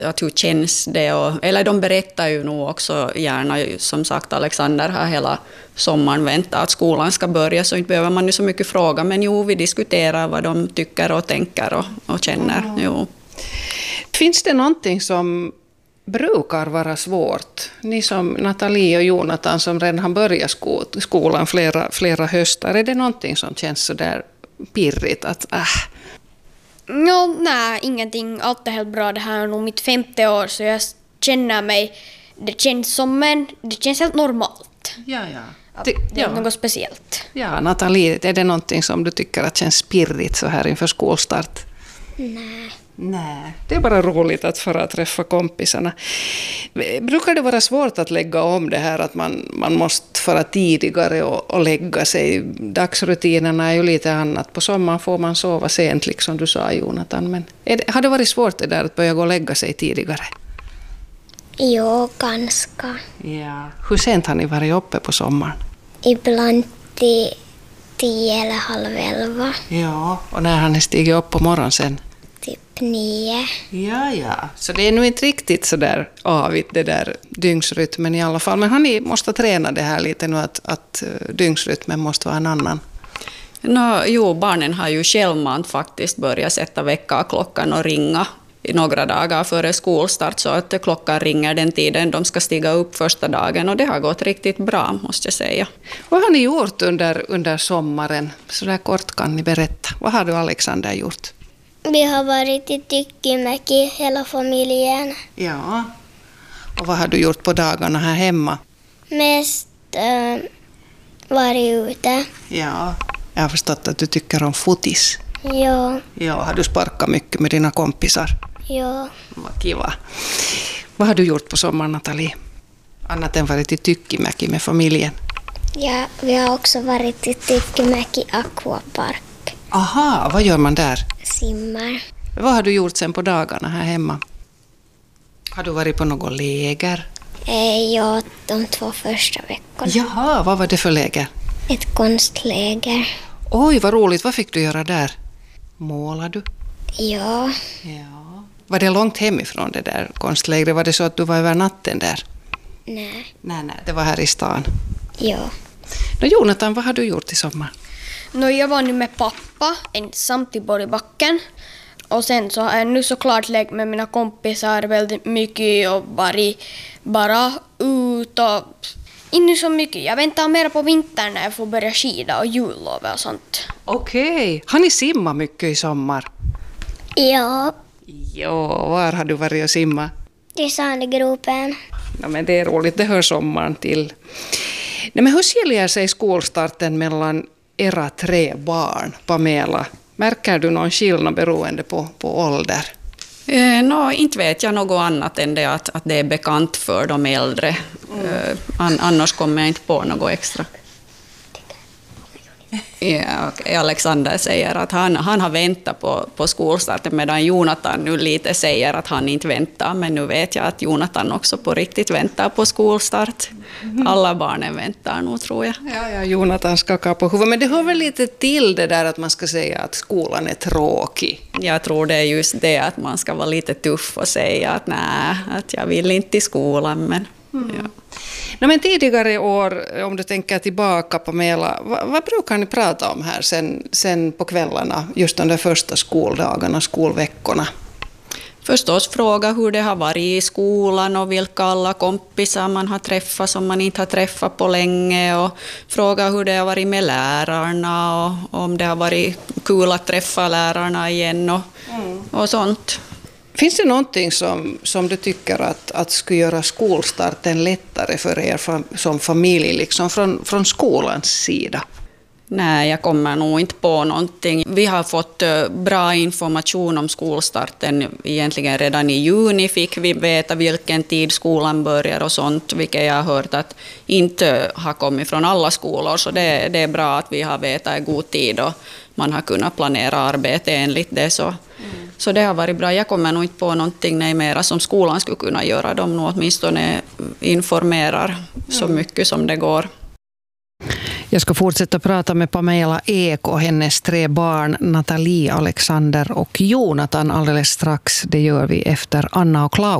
Att hur känns det? Eller de berättar ju nog också gärna, som sagt Alexander har hela sommaren väntat att skolan ska börja, så inte behöver man ju så mycket fråga. Men jo, vi diskuterar vad de tycker och tänker och känner. Jo. Finns det någonting som brukar vara svårt? Ni som Nathalie och Jonathan som redan har börjat skolan flera höstar, är det någonting som känns så där pirrigt att Nej, ingenting. Allt är helt bra. Det här är nog mitt 5:e år, så jag känner mig... Det känns helt normalt. Ja. Det är något speciellt. Ja, Nathalie, är det någonting som du tycker att känns pirrigt så här inför skolstart? Nej, det är bara roligt att få träffa kompisarna. Brukar det vara svårt att lägga om det här att man måste fara tidigare och lägga sig? Dagsrutinerna är ju lite annat. På sommaren får man sova sent, liksom du sa, Jonathan. Men har det varit svårt det där att börja gå och lägga sig tidigare? Jo, ganska. Ja. Hur sent har ni varit uppe på sommaren? Ibland till 10 eller halv 11. Ja, och när har ni stigit upp på morgonen sen? Typ 9. Ja. Så det är nu inte riktigt så där avigt det där dygnsrytmen i alla fall. Men har ni måste träna det här lite nu att dygnsrytmen måste vara en annan? Jo, barnen har ju självmant faktiskt börjat sätta väckarklockan och ringa i några dagar före skolstart, så att klockan ringer den tiden de ska stiga upp första dagen, och det har gått riktigt bra, måste jag säga. Vad har ni gjort under sommaren? Så där kort kan ni berätta. Vad har du, Alexander, gjort? Vi har varit i Tykkimäki hela familjen. Ja. Och vad har du gjort på dagarna här hemma? Mest varit ute. Ja. Jag har förstått att du tycker om fotis. Ja, har du sparkat mycket med dina kompisar? ja. Vad kiva. Vad har du gjort på sommaren, Nathalie? Annat än varit i Tykkimäki med familjen? Ja, vi har också varit i Tykkimäki Aquapark. Aha, vad gör man där? Simmar. Vad har du gjort sen på dagarna här hemma? Har du varit på något läger? Ja, de 2 första veckorna. Jaha, vad var det för läger? Ett konstläger. Oj, vad roligt. Vad fick du göra där? Målar du? Ja. Var det långt hemifrån det där konstlägret? Var det så att du var över natten där? Nej. Nej, det var här i stan. Ja. Jonathan, vad har du gjort i sommar? Jag var nu med pappa ensam till Borgbacken. Och sen så har jag nu såklart lekt med mina kompisar väldigt mycket och varit bara ut och inte så mycket. Jag väntar mer på vintern när jag får börja skida och jullovet och sånt. Okej. Har ni simmat mycket i sommar? Ja. Ja, var har du varit och simmat? I Sandgropen. Ja, men det är roligt, det hör sommaren till. Nej, men hur skiljer sig skolstarten mellan era 3 barn, Pamela? Märker du någon skillnad beroende på ålder? Inte vet jag något annat än det att det är bekant för de äldre. Annars kommer jag inte på något extra. Ja, okay. Alexander säger att han har väntat på skolstarten, medan Jonathan nu lite säger att han inte väntar. Men nu vet jag att Jonathan också på riktigt väntar på skolstart. Alla barnen väntar nog, tror jag. Ja, Jonathan skakar på huvudet. Men det hör väl lite till det där att man ska säga att skolan är tråkig? Jag tror det är just det, att man ska vara lite tuff och säga att nej, att jag vill inte till skolan. Men, ja. Men tidigare år, om du tänker tillbaka, Pamela, vad brukar ni prata om här sen på kvällarna, just de första skoldagarna, skolveckorna? Förstås fråga hur det har varit i skolan och vilka alla kompisar man har träffat som man inte har träffat på länge, och fråga hur det har varit med lärarna och om det har varit kul att träffa lärarna igen och sånt. Finns det någonting som du tycker att skulle göra skolstarten lättare för er som familj, liksom från skolans sida? Nej, jag kommer nog inte på någonting. Vi har fått bra information om skolstarten. Egentligen redan i juni fick vi veta vilken tid skolan börjar och sånt, vilket jag har hört att inte har kommit från alla skolor. Så det är bra att vi har vetat i god tid och man har kunnat planera arbete enligt det. Så det har varit bra. Jag kommer nog inte på någonting mera som skolan skulle kunna göra. De nog åtminstone informerar så mycket som det går. Jag ska fortsätta prata med Pamela Ek och hennes 3 barn Nathalie, Alexander och Jonathan alldeles strax. Det gör vi efter Anna och Klaus.